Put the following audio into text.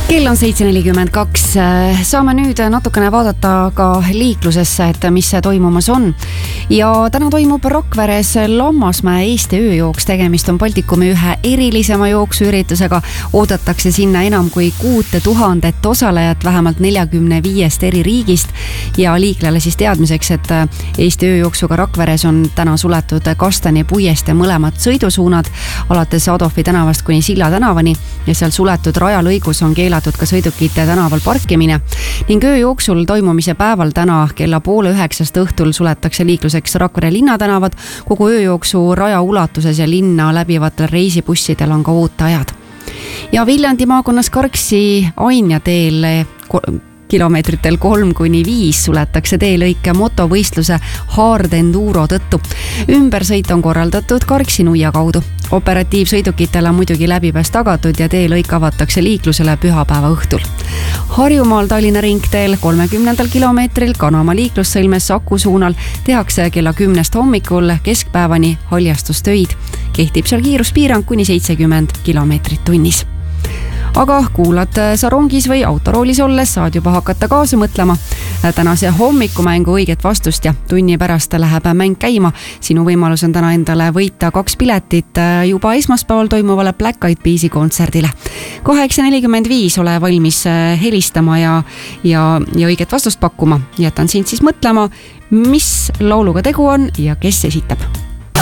Kell on 7:42. Saame nüüd natukene vaadata ka liiklusesse, et mis toimumas on. Ja täna toimub Rakveres Lammasmäe Eesti ööjooks. Tegemist on Baltikumi ühe erilisema jooksuüritusega. Oodatakse sinna enam kui 6000 osalejat vähemalt 45 eri riigist. Ja liiklejale siis teadmiseks, et Eesti ööjooksuga Rakveres on täna suletud Kastani puieste mõlemad sõidusuunad alates Adolfi tänavast kuni Silla tänavani ja seal suletud rajalõigus on keelatud ka sõidukite tänaval parkimine ning ööjooksul toimumise päeval täna kella 8:30 õhtul suletakse liikluseks Rakvere linnatänavad. Kogu ööjooksu raja ulatuses ja linna läbivatel reisibussidel on ka ooteajad. Ja Viljandi maakonnas Karksi Anja teel kilomeetritel 3-5 suletakse teelõike motovõistluse Hard Enduro tõttu. Ümbersõit on korraldatud Karksi nuia kaudu. Operatiivsõidukitele on muidugi läbipääs tagatud ja teelõik avatakse liiklusele pühapäeva õhtul. Harjumaal Tallinna ringteel 30. kilomeetril Kanamaa liiklussõlmes Saku suunal tehakse kella 10 hommikul keskpäevani haljastustöid. Kehtib seal kiiruspiirang kuni 70 kilomeetrit tunnis. Aga kuulad sa rongis või autoroolis olles, saad juba hakata kaasa mõtlema tänase hommikumängu õiget vastust ja tunni pärast läheb mäng käima. Sinu võimalus on täna endale võita 2 piletit juba esmaspäeval toimuvale Black Eyed Peas'i kontserdile. 8:45 ole valmis helistama ja õiget vastust pakkuma. Jätan sind siis mõtlema, mis lauluga tegu on ja kes esitab.